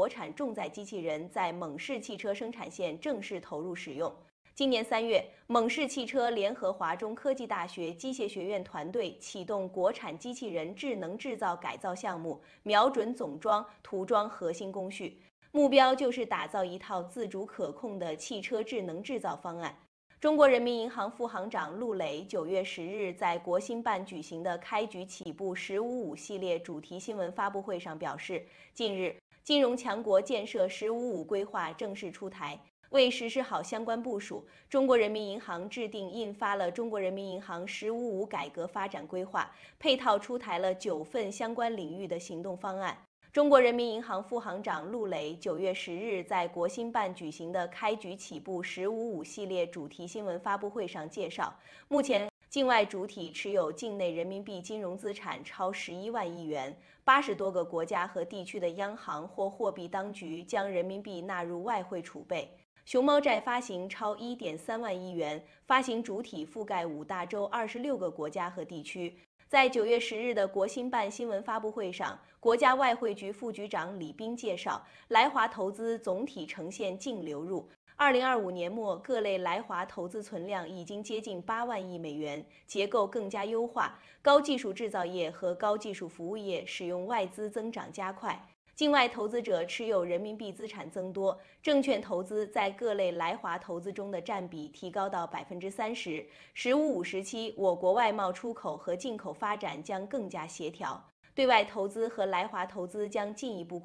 国产重载机器人在蒙氏汽车生产线正式投入使用。今年3月，蒙氏汽车联合华中科技大学机械学院团队启动国产机器人智能制造改造项目，瞄准总装、涂装核心工序，目标就是打造一套自主可控的汽车智能制造方案。中国人民银行副行长陆磊9月10日在国新办举行的开局起步“1055”系列主题新闻发布会上表示，近日，金融强国建设“1055”规划正式出台。为实施好相关部署，中国人民银行制定印发了《中国人民银行“1055”改革发展规划》，配套出台了9份相关领域的行动方案。中国人民银行副行长陆磊9月10日在国新办举行的开局起步“1055”系列主题新闻发布会上介绍，目前境外主体持有境内人民币金融资产超11万亿元，80多个国家和地区的央行或货币当局将人民币纳入外汇储备。熊猫债发行超1.3万亿元，发行主体覆盖5大洲26个国家和地区。在9月10日的国新办新闻发布会上，国家外汇局副局长李斌介绍，来华投资总体呈现净流入。2025年末，各类来华投资存量已经接近8万亿美元，结构更加优化，高技术制造业和高技术服务业使用外资增长加快。境外投资者持有人民币资产增多，证券投资在各类来华投资中的占比提高到30%。“1055”时期，我国外贸出口和进口发展将更加协调，对外投资和来华投资将进一步